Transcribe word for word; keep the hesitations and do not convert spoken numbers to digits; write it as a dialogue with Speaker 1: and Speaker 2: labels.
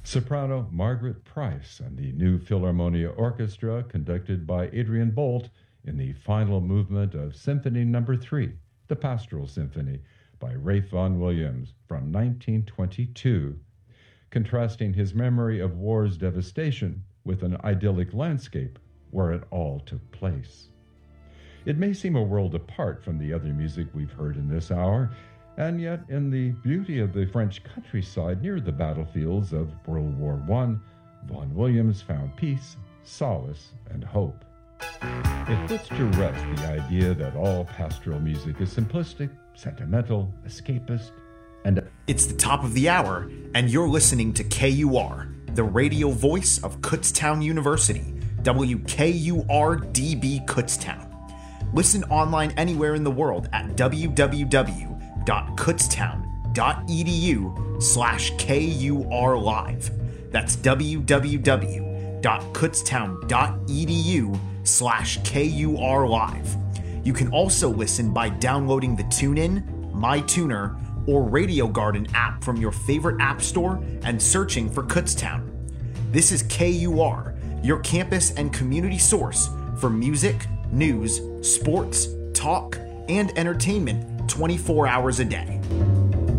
Speaker 1: Soprano Margaret Price and the New Philharmonia Orchestra, conducted by Adrian Bolt in the final movement of Symphony Number Three, the Pastoral Symphony, by Ralph Vaughan Williams from nineteen twenty-two, contrasting his memory of war's devastation with an idyllic landscape where it all took place. It may seem a world apart from the other music we've heard in this hour, and yet in the beauty of the French countryside near the battlefields of World War One, Vaughan Williams found peace, solace, and hope. It puts to rest the idea that all pastoral music is simplistic, sentimental, escapist, and...
Speaker 2: It's the top of the hour, and you're listening to K U R, the radio voice of Kutztown University, W K U R D B Kutztown. Listen online anywhere in the world at www.kutztown.edu slash KUR live. That's www.kutztown.edu slash KUR live. You can also listen by downloading the TuneIn, MyTuner, or Radio Garden app from your favorite app store and searching for Kutztown. This is K U R, your campus and community source for music, news, sports, talk, and entertainment twenty-four hours a day.